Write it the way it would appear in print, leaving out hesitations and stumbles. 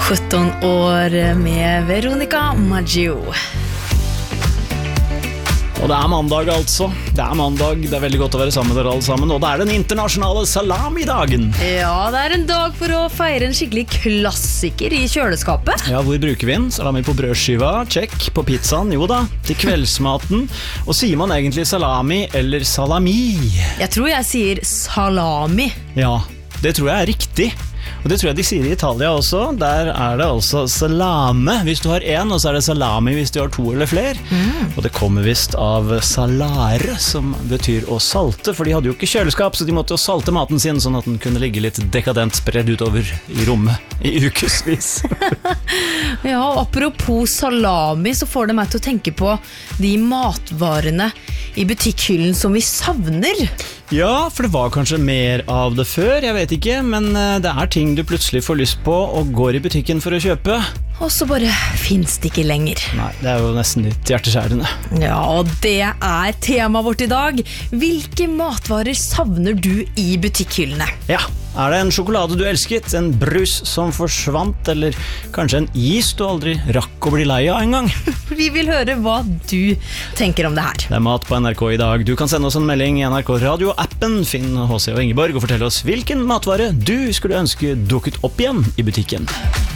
17 år med Veronica Maggio. Og det mandag altså. Det mandag, det veldig godt å være sammen med dere alle sammen. Og det den internasjonale salami-dagen. Ja, det en dag for å feire en skikkelig klassiker i kjøleskapet. Ja, hvor bruker vi den? Salami på brødskiva, check. På pizzaen, jo da. Til kveldsmaten. Og sier man egentlig salami eller salami? Jeg tror jeg sier salami. Ja, det tror jeg riktig. Og det tror jeg de sier i Italia også. Der det altså salame hvis du har en, og så det salami hvis du har to eller flere. Og det kommer vist av salare, som betyr å salte, for de hadde jo ikke kjøleskap, så de måtte jo salte maten sin, sånn at den kunne ligge litt dekadent spredd utover i rommet i ukesvis. Ja, og apropos salami, så får det meg til å tenke på de matvarene i butikkhyllen som vi savner. Ja, for det var kanskje mer av det før, jeg vet ikke, men det ting du plutselig får lyst på og går i butikken for å kjøpe. Og så bare finnes det ikke lenger. Nei, det jo nesten litt hjerteskjærende. Ja, og det temaet vårt i dag. Hvilke matvarer savner du i butikkhyllene? Ja, det en sjokolade du elsket, en brus som forsvant, eller kanskje en is du aldri rakk å bli lei av en gang? Vi vil høre hva du tenker om det her. Det mat på NRK i dag. Du kan sende oss en melding i NRK Radio-appen. Finn H.C. og Ingeborg og fortell oss hvilken matvare du skulle ønske dukket opp igjen i butikken.